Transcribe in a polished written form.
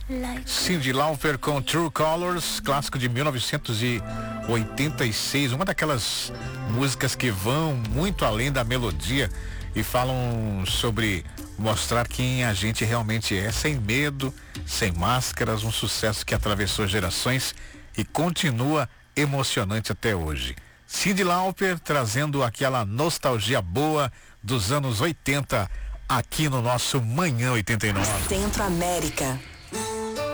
Cyndi Lauper com True Colors, clássico de 1986, uma daquelas músicas que vão muito além da melodia e falam sobre mostrar quem a gente realmente é, sem medo, sem máscaras, um sucesso que atravessou gerações e continua emocionante até hoje. Cyndi Lauper trazendo aquela nostalgia boa dos anos 80 aqui no nosso Manhã 89. Centro América.